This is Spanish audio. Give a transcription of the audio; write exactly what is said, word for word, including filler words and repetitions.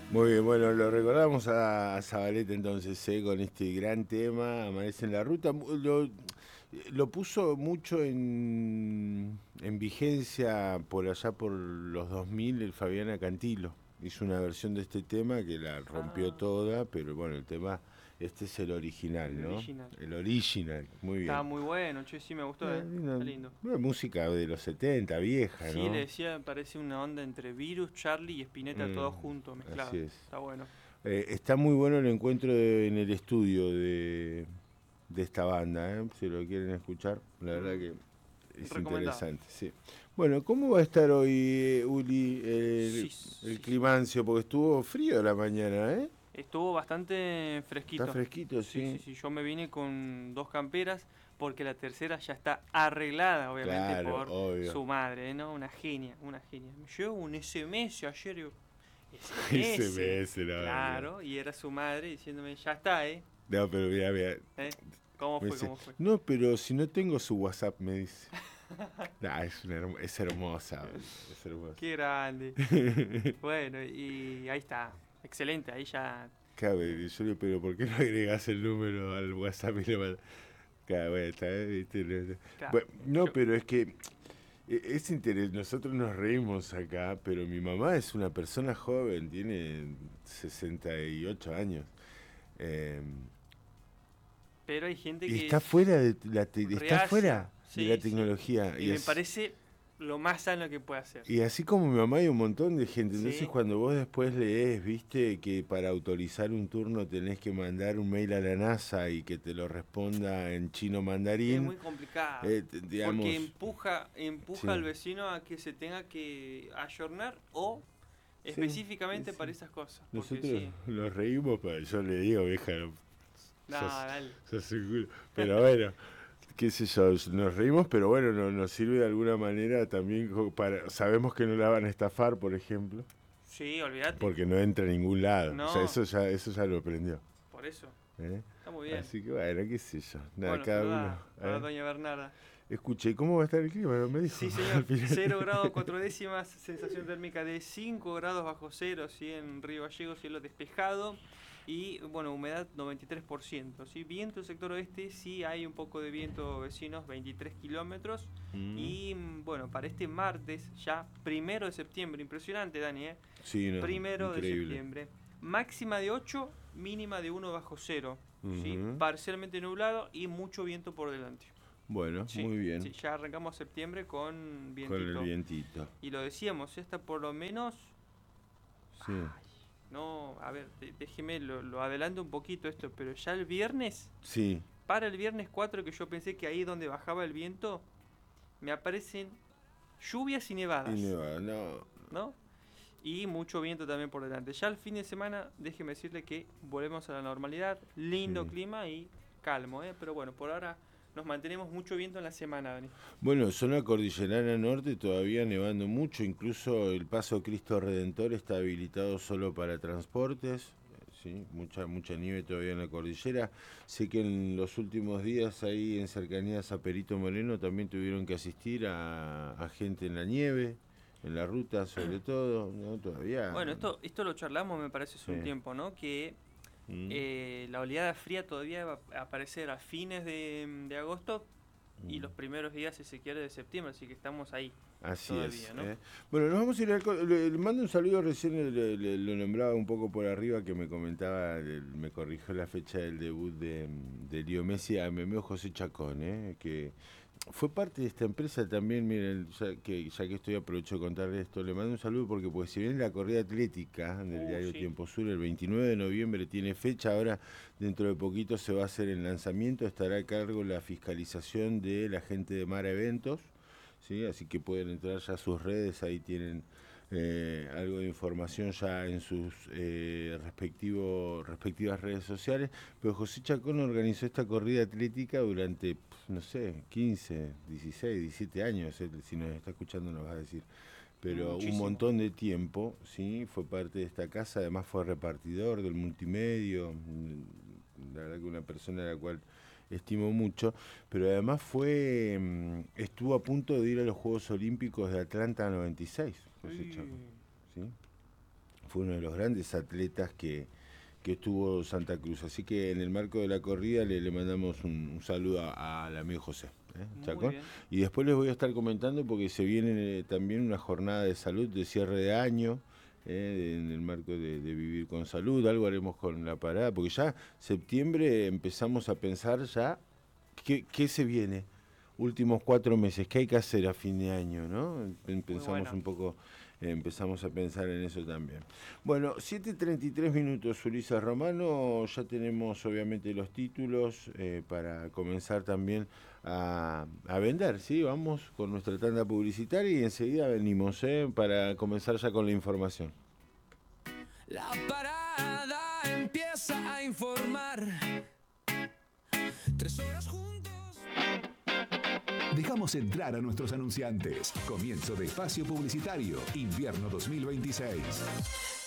Muy bien, bueno, lo recordamos a, a Zabaleta entonces, eh, con este gran tema, Amanece en la Ruta. Mu- Lo, lo puso mucho en, en vigencia por allá por los dos mil el Fabiana Cantilo. Hizo una versión de este tema que la rompió Ah, toda, pero bueno, el tema, este es el original, el ¿no? original. El original, muy Estaba bien. muy bueno, che, sí me gustó, Eh, eh. Está una, lindo. una música de los setenta vieja, Sí, le ¿no? decía, me parece una onda entre Virus, Charlie y Spinetta Mm, todos juntos, así mezclados. es. Está bueno. Eh, está muy bueno el encuentro de- en el estudio de, de esta banda, ¿eh? Si lo quieren escuchar, la verdad Mm, que es recomendado. interesante, sí. Bueno, ¿cómo va a estar hoy, eh, Uli, Sí, el, el sí, sí. climancio? Porque estuvo frío la mañana, ¿eh? Estuvo bastante Está fresquito. fresquito, Sí, sí, sí. sí. Yo me vine con dos camperas porque la tercera ya está arreglada, obviamente, Claro, por obvio. su madre, ¿no? Una genia, una genia. Me llegó un S M S ayer, digo, Ese S M S, me ese, no, no. claro, y era su madre diciéndome, ya está, ¿eh? No, pero mira, mira. ¿Eh? ¿Cómo Me fue? dice, ¿Cómo fue? no, pero si no tengo su WhatsApp, me dice. Nah, es, una hermo- es hermosa, boludo, es hermosa. Qué grande. Bueno, y ahí está. Excelente, ahí ya. Cabe, eh, yo le digo, pero ¿por qué no agregas el número al WhatsApp y le mandas? Cada vuelta, ¿eh? ¿Viste? No, no. claro, Bueno, no, yo. pero es que eh, es interés. Nosotros nos reímos acá, pero mi mamá es una persona joven, tiene sesenta y ocho años. eh, Pero hay gente y que está es fuera de la te- está reacia. fuera de la Sí, sí. tecnología. Y Y me es parece lo más sano que puede hacer. y así como mi mamá hay un montón de gente. Entonces Sí. cuando vos después lees, viste, que para autorizar un turno tenés que mandar un mail a la NASA y que te lo responda en chino Es mandarín, muy complicado. eh, t- Porque digamos, empuja, empuja sí, al vecino a que se tenga que ayornar o sí, sí, específicamente para sí. esas cosas. Porque Nosotros sí. nos reímos, pero yo le digo, vieja, no, No, sos, dale. sos un culo. Pero bueno, qué sé yo, nos reímos, pero bueno, no, nos sirve de alguna manera también co- para, sabemos que no la van a estafar, por ejemplo, Sí, olvídate. porque no entra a ningún lado. O sea, No, eso ya, eso ya lo aprendió. por eso. ¿Eh? Está muy bien. Así que bueno, qué sé yo. Nada, Bueno, cada uno. saludá a ¿Eh? doña Bernarda. Escuché, ¿cómo va a estar el clima? No me dijo Sí, al señor. final. Cero grados cuatro décimas, sensación térmica de cinco grados bajo cero, ¿sí? En Río Gallegos, cielo despejado. Y bueno, humedad noventa y tres por ciento. ¿Sí? Viento sector oeste, sí hay un poco de viento vecinos, veintitrés kilómetros. Mm, Y mm, bueno, para este martes, ya primero de septiembre, impresionante, Dani, ¿eh? sí, no, Primero de increíble. septiembre, máxima de ocho, mínima de uno bajo cero. ¿Sí? Ujú. Parcialmente nublado y mucho viento por delante. Bueno, Sí, muy sí, bien. ya arrancamos septiembre con Con el vientito. vientito. Y lo decíamos, esta por lo menos. Sí. Ay, no, a ver, de- déjeme, lo, lo adelanto un poquito esto, pero ya el viernes, Sí. para el viernes cuatro que yo pensé que ahí donde bajaba el viento, me aparecen lluvias y Y nevadas, Nueva, no. ¿no? Y mucho viento también por delante. Ya el fin de semana, déjeme decirle que volvemos a la normalidad, lindo Sí. clima y calmo, ¿eh? Pero bueno, por ahora nos mantenemos mucho viento en la semana, Dani. Bueno, zona cordillerana norte todavía nevando mucho, incluso el paso Cristo Redentor está habilitado solo para transportes, sí, mucha mucha nieve todavía en la cordillera. Sé que en los últimos días ahí en cercanías a Perito Moreno también tuvieron que asistir a, a gente en la nieve, en la ruta sobre todo, ¿no? Bueno, Todavía, esto, esto lo charlamos, me parece, hace un sí. tiempo, ¿no? Que Mm, eh, la oleada fría todavía va a aparecer a fines de, de agosto y mm. los primeros días, si se quiere, de septiembre, así que estamos ahí Así es. todavía, ¿no? ¿Eh? Bueno, nos vamos a ir al... co- Le, le mando un saludo, recién le, le- lo nombraba un poco por arriba, que me comentaba, del- me corrigió la fecha del debut de, de Leo Messi, a mi amigo José Chacón, ¿eh? Que fue parte de esta empresa también. Miren, ya que, ya que estoy, aprovecho de contarle esto, le mando un saludo porque pues si bien la corrida atlética del Uh, diario sí. Tiempo Sur el veintinueve de noviembre tiene fecha, ahora dentro de poquito se va a hacer el lanzamiento, estará a cargo la fiscalización de la gente de Mar Eventos. ¿Sí? Así que pueden entrar ya a sus redes, ahí tienen eh, algo de información ya en sus eh, respectivo, respectivas redes sociales. Pero José Chacón organizó esta corrida atlética durante, no sé, quince, dieciséis, diecisiete años, él, si nos está escuchando nos va a decir. Pero un Muchísimo. montón de tiempo, ¿sí? Fue parte de esta casa, además fue repartidor del multimedio, la verdad que una persona a la cual estimo mucho, pero además fue mm, estuvo a punto de ir a los Juegos Olímpicos de Atlanta noventa y seis, José Chaco, Uy, ¿sí? fue uno de los grandes atletas que, que estuvo Santa Cruz. Así que en el marco de la corrida le, le mandamos un, un saludo a- al amigo José. ¿eh? Chacón. Y después les voy a estar comentando porque se viene eh, también una jornada de salud de cierre de año. Eh, en el marco de, de Vivir con Salud, algo haremos con la parada, porque ya septiembre empezamos a pensar ya qué, qué se viene, últimos cuatro meses, qué hay que hacer a fin de año, ¿no? Pensamos bueno. un poco, eh, empezamos a pensar en eso también. Bueno, siete treinta y tres minutos, Ulises Romano, ya tenemos obviamente los títulos eh, para comenzar también a, a vender, ¿sí? Vamos con nuestra tanda publicitaria y enseguida venimos ¿eh? para comenzar ya con la información. La parada empieza a informar. Tres horas juntos. Dejamos entrar a nuestros anunciantes. Comienzo de espacio publicitario, invierno dos mil veintiséis.